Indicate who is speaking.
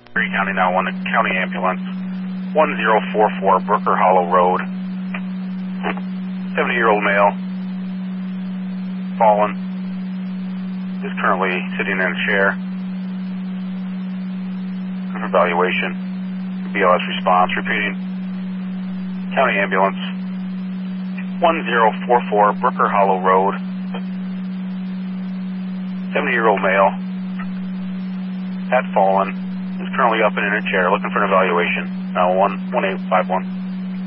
Speaker 1: Erie County 911, County Ambulance, 1044 Brooker Hollow Road. 70-year-old male, fallen, is currently sitting in a chair. Evaluation, BLS response, repeating. County Ambulance, 1044 Brooker Hollow Road. 70-year-old male, had fallen, is currently up and in a chair, looking for an evaluation. 1851.